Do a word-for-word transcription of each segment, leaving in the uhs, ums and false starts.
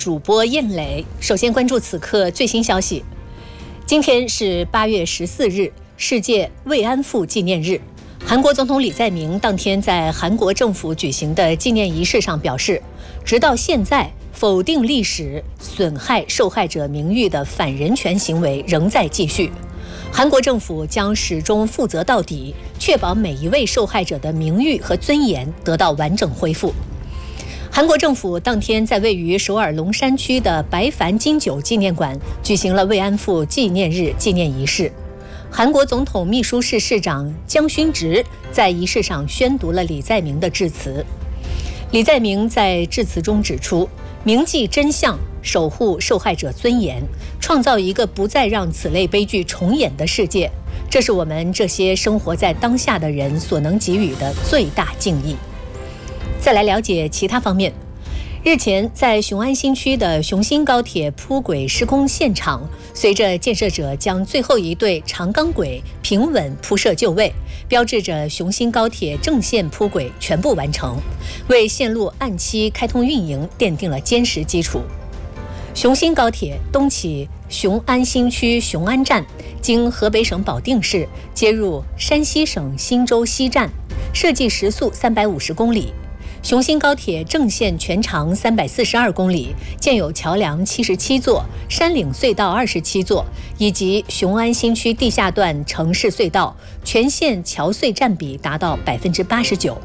主播燕磊。首先关注此刻最新消息。今天是八月十四日，世界慰安妇纪念日。韩国总统李在明当天在韩国政府举行的纪念仪式上表示，直到现在，否定历史、损害受害者名誉的反人权行为仍在继续。韩国政府将始终负责到底，确保每一位受害者的名誉和尊严得到完整恢复。韩国政府当天在位于首尔龙山区的白帆金九纪念馆举行了慰安妇纪念日纪念仪式。韩国总统秘书室室长姜勋植在仪式上宣读了李在明的致辞。李在明在致辞中指出，铭记真相，守护受害者尊严，创造一个不再让此类悲剧重演的世界，这是我们这些生活在当下的人所能给予的最大敬意。再来了解其他方面。日前，在雄安新区的雄新高铁铺轨施工现场，随着建设者将最后一对长钢轨平稳铺设就位，标志着雄新高铁正线铺轨全部完成，为线路按期开通运营奠定了坚实基础。雄新高铁东起雄安新区雄安站，经河北省保定市接入山西省忻州西站，设计时速三百五十公里。雄新高铁正线全长三百四十二公里，建有桥梁七十七座、山岭隧道二十七座，以及雄安新区地下段城市隧道，全线桥隧占比达到百分之八十九。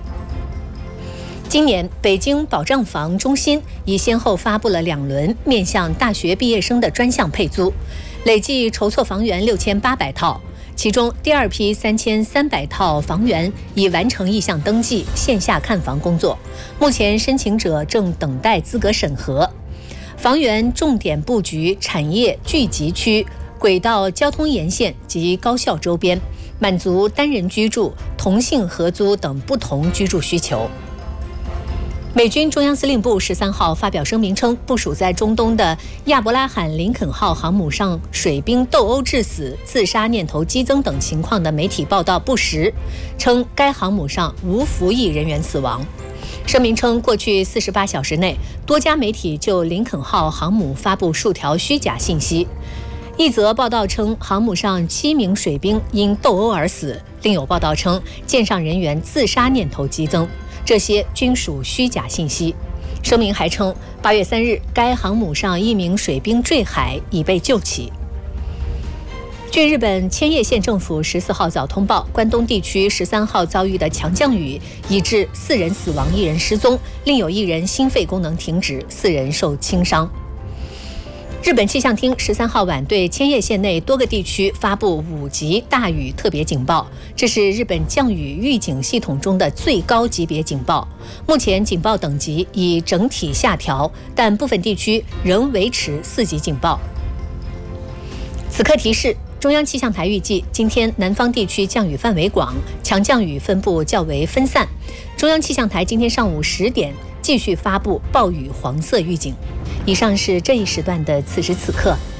今年，北京保障房中心已先后发布了两轮面向大学毕业生的专项配租，累计筹措房源六千八百套。其中第二批三千三百套房源已完成意向登记、线下看房工作，目前申请者正等待资格审核。房源重点布局产业聚集区、轨道交通沿线及高校周边，满足单人居住、同性合租等不同居住需求。美军中央司令部十三号发表声明称，部署在中东的亚伯拉罕·林肯号航母上水兵斗殴致死、自杀念头激增等情况的媒体报道不实，称该航母上无服役人员死亡。声明称，过去四十八小时内，多家媒体就林肯号航母发布数条虚假信息。一则报道称，航母上七名水兵因斗殴而死；另有报道称，舰上人员自杀念头激增。这些均属虚假信息。声明还称，八月三日，该航母上一名水兵坠海，已被救起。据日本千叶县政府十四号早通报，关东地区十三号遭遇的强降雨，已致四人死亡，一人失踪，另有一人心肺功能停止，四人受轻伤。日本气象厅十三号晚对千叶县内多个地区发布五级大雨特别警报，这是日本降雨预警系统中的最高级别警报。目前警报等级已整体下调，但部分地区仍维持四级警报。此刻提示，中央气象台预计今天南方地区降雨范围广，强降雨分布较为分散。中央气象台今天上午十点继续发布暴雨黄色预警。以上是这一时段的此时此刻。